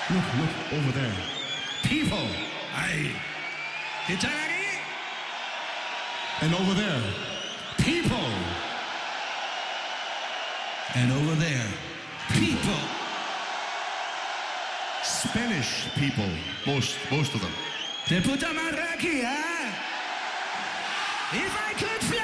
Look over there. People. Ay. Kitchanagi. And over there. People. And over there. People. Spanish people. Most of them. Te puta madre aquí, huh? If I could fly.